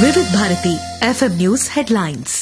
వివిధ Bharati FM news headlines.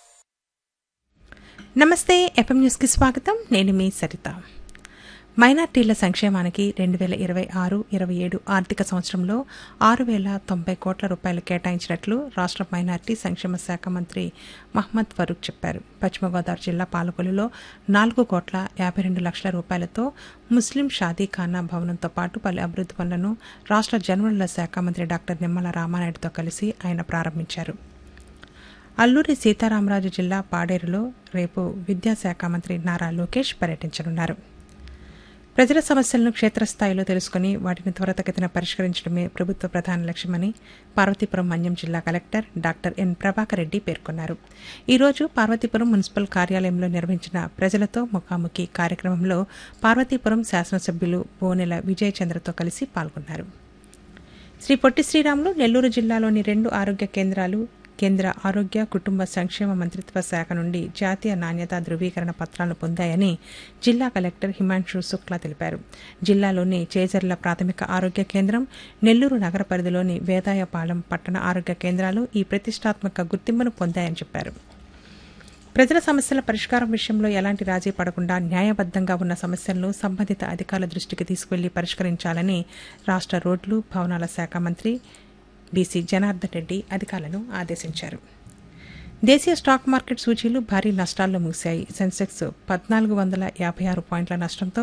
నమస్తే, FM news కి స్వాగతం. నేను మీ సరిత. మైనార్టీల సంక్షేమానికి 2026-27 ఆర్థిక సంవత్సరంలో 6,090 కోట్ల రూపాయలు కేటాయించినట్లు రాష్ట్ర మైనార్టీ సంక్షేమ శాఖ మంత్రి మహ్మద్ ఫరూక్ చెప్పారు. పశ్చిమ గోదావరి జిల్లా పాలకొల్లులో 4,52 లక్షల రూపాయలతో ముస్లిం షాదీఖానా భవనంతో పాటు పలు అభివృద్ది పనులను రాష్ట్ర జలవనరుల శాఖ మంత్రి డాక్టర్ నిమ్మల రామానాయుడుతో కలిసి ఆయన ప్రారంభించారు. అల్లూరి సీతారామరాజు జిల్లా పాడేరులో రేపు విద్యాశాఖ మంత్రి నారా లోకేష్ పర్యటించనున్నారు. ప్రజల సమస్యలను క్షేత్రస్థాయిలో తెలుసుకుని వాటిని త్వరితగతిన పరిష్కరించడమే ప్రభుత్వ ప్రధాన లక్ష్యమని పార్వతీపురం మన్యం జిల్లా collector doctor N Prabhakar Reddy పేర్కొన్నారు. ఈరోజు పార్వతీపురం మున్సిపల్ కార్యాలయంలో నిర్వహించిన ప్రజలతో ముఖాముఖి కార్యక్రమంలో పార్వతీపురం శాసనసభ్యులు బోనెల విజయ్ చంద్రతో కలిసి పాల్గొన్నారు. శ్రీ పొట్టి శ్రీరాములు నెల్లూరు జిల్లాలోని 2 ఆరోగ్య కేంద్రాలు కేంద్ర ఆరోగ్య కుటుంబ సంక్షేమ మంత్రిత్వ శాఖ నుండి జాతీయ నాణ్యతా ధృవీకరణ పత్రాలను పొందాయని జిల్లా కలెక్టర్ హిమాంశు శుక్లా తెలిపారు. జిల్లాలోని చేజర్ల ప్రాథమిక ఆరోగ్య కేంద్రం, నెల్లూరు నగర పరిధిలోని వేదాయపాలెం పట్టణ ఆరోగ్య కేంద్రాలు ఈ ప్రతిష్టాత్మక గుర్తింపును పొందాయని చెప్పారు. ప్రజల సమస్యల పరిష్కారం విషయంలో ఎలాంటి రాజీ పడకుండా న్యాయబద్దంగా ఉన్న సమస్యలను సంబంధిత అధికారుల దృష్టికి తీసుకువెళ్లి పరిష్కరించాలని రాష్ట్ర రోడ్లు భవనాల శాఖ మంత్రి బీసీ జనార్దన్ రెడ్డి అధికారులను ఆదేశించారు. దేశీయ స్టాక్ మార్కెట్ సూచీలు భారీ నష్టాల్లో ముగిశాయి. సెన్సెక్స్ 1,456 పాయింట్ల నష్టంతో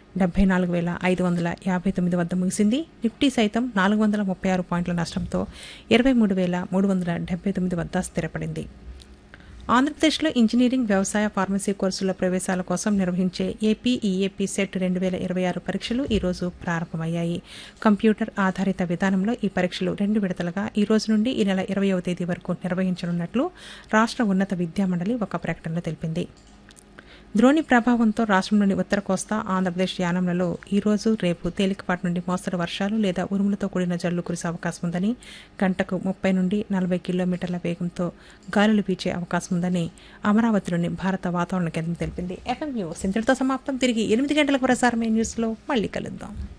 74,559 వద్ద ముగిసింది. నిఫ్టీ సైతం 436 పాయింట్ల నష్టంతో 23,379 వద్ద స్థిరపడింది. ఆంధ్రప్రదేశ్లో ఇంజనీరింగ్, వ్యవసాయ, ఫార్మసీ కోర్సుల ప్రవేశాల కోసం నిర్వహించే ఏపీ ఈఏపీ సెట్ 2026 పరీక్షలు ఈ రోజు ప్రారంభమయ్యాయి. కంప్యూటర్ ఆధారిత విధానంలో ఈ పరీక్షలు 2 విడతలుగా ఈ రోజు నుండి ఈ నెల 20వ తేదీ వరకు నిర్వహించనున్నట్లు రాష్ట్ర ఉన్నత విద్యామండలి ఒక ప్రకటనలో తెలిపింది. ద్రోణి ప్రభావంతో రాష్ట్రంలోని ఉత్తర కోస్తా, ఆంధ్రప్రదేశ్ యానంలలో ఈ రోజు, రేపు తేలికపాటి నుండి మోస్తరు వర్షాలు లేదా ఉరుములతో కూడిన జల్లు కురిసే అవకాశం ఉందని, గంటకు 30 నుండి 40 కిలోమీటర్ల వేగంతో గాలులు వీచే అవకాశం ఉందని అమరావతిలోని భారత వాతావరణ కేంద్రం తెలిపింది. ఎఫ్ఎం న్యూస్ ఇంతటితో సమాప్తం. తిరిగి 8 గంటలకు ప్రసారమైన న్యూస్లో మళ్లీ కలుద్దాం.